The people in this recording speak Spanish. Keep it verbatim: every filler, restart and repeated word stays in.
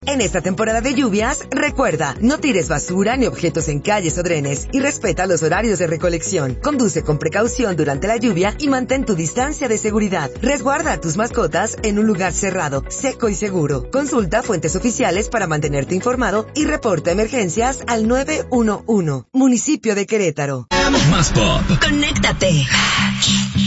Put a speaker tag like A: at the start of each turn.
A: En esta temporada de lluvias, recuerda, no tires basura ni objetos en calles o drenes y respeta los horarios de recolección. Conduce con precaución durante la lluvia y mantén tu distancia de seguridad. Resguarda a tus mascotas en un lugar cerrado, seco y seguro. Consulta fuentes oficiales para mantenerte informado y reporta emergencias al nueve uno uno. Municipio de Querétaro.
B: Más Pop.
C: Conéctate.